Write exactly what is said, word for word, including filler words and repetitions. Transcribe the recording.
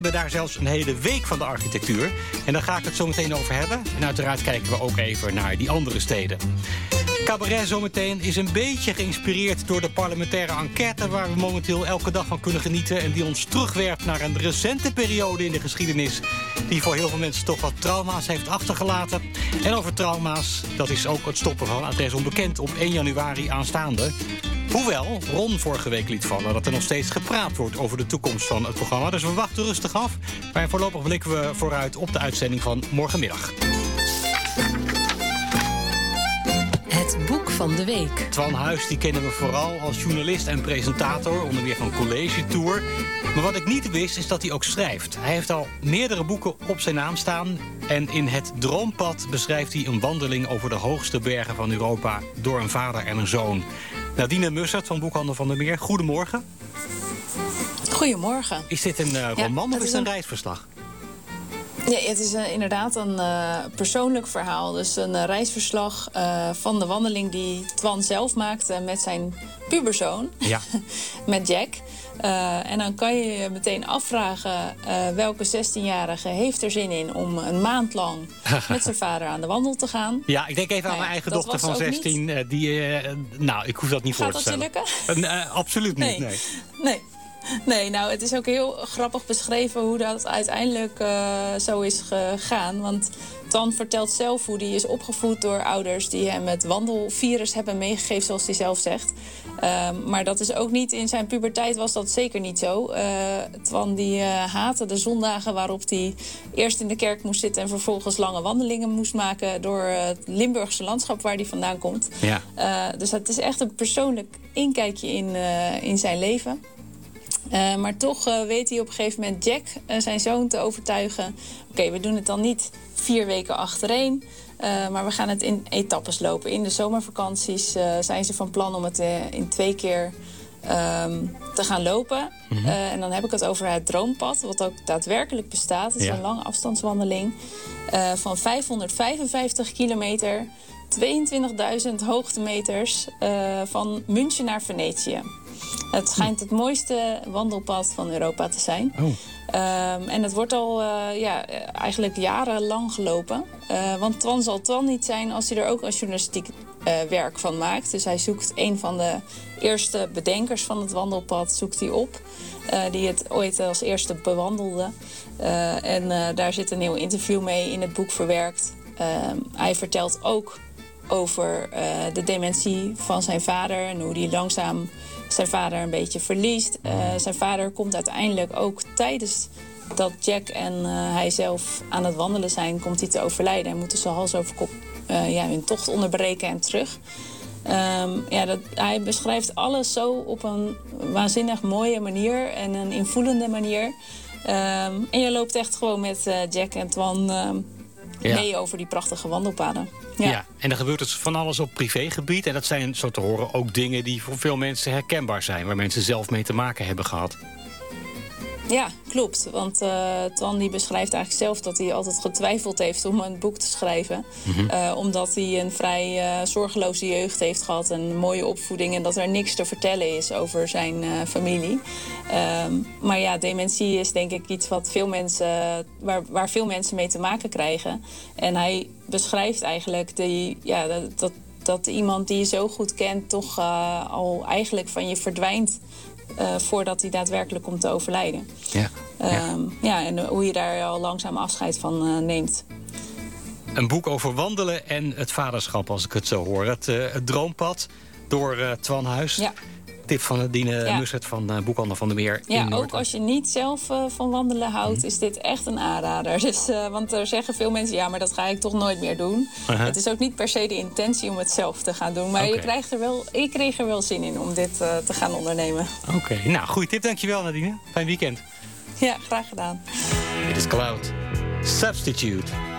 We hebben daar zelfs een hele week van de architectuur. En daar ga ik het zo meteen over hebben. En uiteraard kijken we ook even naar die andere steden. Cabaret zometeen is een beetje geïnspireerd door de parlementaire enquête... waar we momenteel elke dag van kunnen genieten... en die ons terugwerpt naar een recente periode in de geschiedenis... die voor heel veel mensen toch wat trauma's heeft achtergelaten. En over trauma's, dat is ook het stoppen van Adres Onbekend... op één januari aanstaande. Hoewel Ron vorige week liet vallen dat er nog steeds gepraat wordt over de toekomst van het programma. Dus we wachten rustig af. Maar voorlopig blikken we vooruit op de uitzending van morgenmiddag. Het boek van de week. Twan Huis, die kennen we vooral als journalist en presentator, onder meer van College Tour. Maar wat ik niet wist, is dat hij ook schrijft. Hij heeft al meerdere boeken op zijn naam staan. En in Het Droompad beschrijft hij een wandeling over de hoogste bergen van Europa door een vader en een zoon. Nadine Mussert van Boekhandel van der Meer, goedemorgen. Goedemorgen. Is dit een uh, roman ja, of is het een, een reisverslag? Ja, het is uh, inderdaad een uh, persoonlijk verhaal. Dus een uh, reisverslag uh, van de wandeling die Twan zelf maakte met zijn puberzoon. Ja. Met Jack. Uh, en dan kan je je meteen afvragen uh, welke zestienjarige heeft er zin in om een maand lang met zijn vader aan de wandel te gaan. Ja, ik denk even nou, aan mijn eigen dochter van zestien. Uh, die, uh, nou, ik hoef dat niet voor te stellen. Gaat dat je lukken? Uh, uh, absoluut niet, nee. nee. nee. Nee, nou, het is ook heel grappig beschreven hoe dat uiteindelijk uh, zo is gegaan. Want Twan vertelt zelf hoe hij is opgevoed door ouders die hem het wandelvirus hebben meegegeven, zoals hij zelf zegt. Uh, maar dat is ook niet, in zijn puberteit was dat zeker niet zo. Uh, Twan die uh, haatte de zondagen waarop hij eerst in de kerk moest zitten en vervolgens lange wandelingen moest maken door uh, het Limburgse landschap waar hij vandaan komt. Ja. Uh, dus het is echt een persoonlijk inkijkje in, uh, in zijn leven. Uh, maar toch uh, weet hij op een gegeven moment Jack, uh, zijn zoon, te overtuigen. Oké, okay, we doen het dan niet vier weken achtereen. Uh, maar we gaan het in etappes lopen. In de zomervakanties uh, zijn ze van plan om het uh, in twee keer um, te gaan lopen. Mm-hmm. Uh, en dan heb ik het over het Droompad, wat ook daadwerkelijk bestaat. Het is ja. een lange afstandswandeling uh, van vijfhonderdvijfenvijftig kilometer... tweeëntwintigduizend hoogtemeters uh, van München naar Venetië. Het schijnt het mooiste wandelpad van Europa te zijn. Oh. Um, en het wordt al uh, ja, eigenlijk jarenlang gelopen. Uh, want Twan zal Twan niet zijn als hij er ook als journalistiek uh, werk van maakt. Dus hij zoekt een van de eerste bedenkers van het wandelpad zoekt hij op. Uh, die het ooit als eerste bewandelde. Uh, en uh, daar zit een heel interview mee in het boek verwerkt. Uh, hij vertelt ook over uh, de dementie van zijn vader en hoe die langzaam zijn vader een beetje verliest. Uh, zijn vader komt uiteindelijk ook tijdens dat Jack en uh, hij zelf aan het wandelen zijn, komt hij te overlijden en moeten ze hals over kop uh, ja, hun tocht onderbreken en terug. Um, ja, dat, hij beschrijft alles zo op een waanzinnig mooie manier en een invoelende manier. Um, en je loopt echt gewoon met uh, Jack en Twan uh, ja. mee over die prachtige wandelpaden. Ja. ja, en er gebeurt dus van alles op privégebied. En dat zijn, zo te horen, ook dingen die voor veel mensen herkenbaar zijn. Waar mensen zelf mee te maken hebben gehad. Ja, klopt. Want uh, Twan die beschrijft eigenlijk zelf dat hij altijd getwijfeld heeft om een boek te schrijven. Mm-hmm. Uh, omdat hij een vrij uh, zorgeloze jeugd heeft gehad. Een mooie opvoeding en dat er niks te vertellen is over zijn uh, familie. Um, maar ja, dementie is denk ik iets wat veel mensen, waar, waar veel mensen mee te maken krijgen. En hij beschrijft eigenlijk die, ja, dat, dat, dat iemand die je zo goed kent toch uh, al eigenlijk van je verdwijnt. Uh, voordat hij daadwerkelijk komt te overlijden. Ja, ja. Um, ja, en hoe je daar al langzaam afscheid van uh, neemt. Een boek over wandelen en het vaderschap, als ik het zo hoor. Het, uh, het Droompad door uh, Twan Huis. Ja. Tip van Nadine ja. Mussert van uh, Boekhandel van der Meer. Ja, in ook als je niet zelf uh, van wandelen houdt, mm. is dit echt een aanrader. Dus, uh, want er zeggen veel mensen, ja, maar dat ga ik toch nooit meer doen. Uh-huh. Het is ook niet per se de intentie om het zelf te gaan doen. Maar okay. je krijgt er wel, ik kreeg er wel zin in om dit uh, te gaan ondernemen. Oké, okay. Nou, goede tip. Dankjewel, Nadine. Fijn weekend. Ja, graag gedaan. Dit is Cloud. Substitute.